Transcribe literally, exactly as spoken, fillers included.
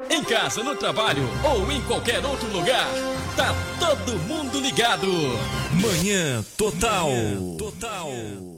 Em casa, no trabalho ou em qualquer outro lugar, tá todo mundo ligado. Manhã Total. Manhã Total.